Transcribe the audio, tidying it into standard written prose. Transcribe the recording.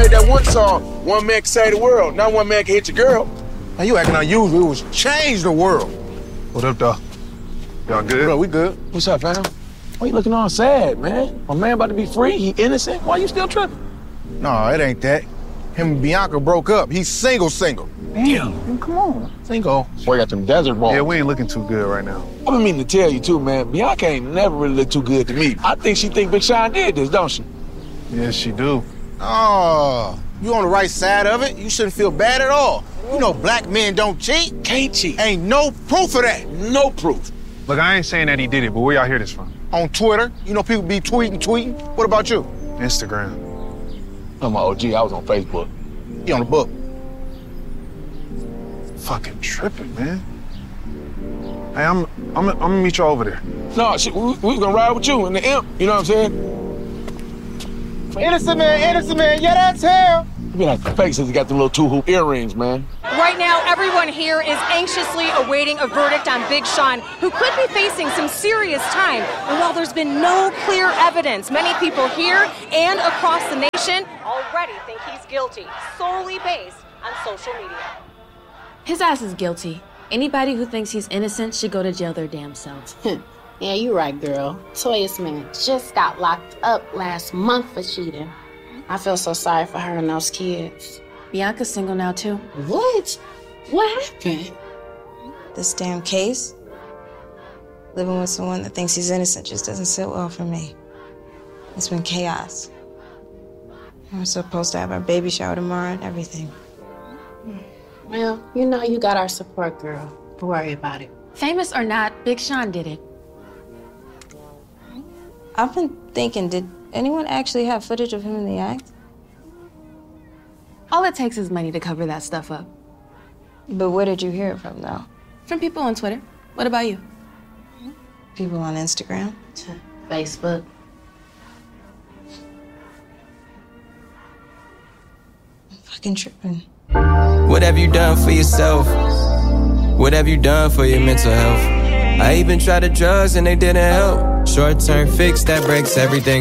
made that one song, one man can save the world, not one man can hit your girl. Now you acting unusual. It was change the world. What up, dog? Y'all good? Bro, we good. What's up, fam? Why you looking all sad, man? My man about to be free, he innocent. Why you still tripping? No, it ain't that. Him and Bianca broke up. He's single. Damn, come on. Single. Boy, got them desert balls. Yeah, we ain't looking too good right now. I've been meaning to tell you, too, man. Bianca ain't never really looked too good to me. I think she think Big Sean did this, don't she? Yes, she do. Oh, you on the right side of it? You shouldn't feel bad at all. You know black men don't cheat. Can't cheat. Ain't no proof of that. No proof. Look, I ain't saying that he did it, but where y'all hear this from? On Twitter, you know people be tweeting. What about you? Instagram. I'm my OG, I was on Facebook. You on the book. Fucking tripping, man. Hey, I'm gonna meet you over there. No, shit, we was gonna ride with you in the imp, you know what I'm saying? Innocent man, yeah, that's him. You been like the fake since he got them little two-hoop earrings, man. Right now, everyone here is anxiously awaiting a verdict on Big Sean, who could be facing some serious time. And while there's been no clear evidence, many people here and across the nation already think he's guilty, solely based on social media. His ass is guilty. Anybody who thinks he's innocent should go to jail their damn selves. Yeah, you're right, girl. Toya's man just got locked up last month for cheating. I feel so sorry for her and those kids. Bianca's single now, too. What? What happened? This damn case. Living with someone that thinks he's innocent just doesn't sit well for me. It's been chaos. We're supposed to have our baby shower tomorrow and everything. Well, you know you got our support, girl. Don't worry about it. Famous or not, Big Sean did it. I've been thinking, did anyone actually have footage of him in the act? All it takes is money to cover that stuff up. But where did you hear it from, though? From people on Twitter. What about you? People on Instagram? Facebook. I'm fucking tripping. What have you done for yourself? What have you done for your mental health? I even tried the drugs and they didn't help. Short-term fix that breaks everything